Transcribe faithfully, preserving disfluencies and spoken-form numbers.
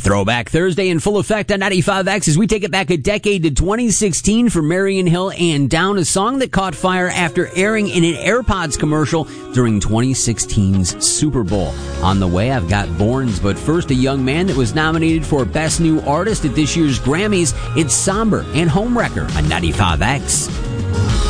Throwback Thursday in full effect on ninety-five X as we take it back a decade to twenty sixteen for Marion Hill and Down, a song that caught fire after airing in an AirPods commercial during twenty sixteen's Super Bowl. On the way, I've got Borns, but first, a young man that was nominated for Best New Artist at this year's Grammys. It's Somber and Homewrecker on ninety-five X.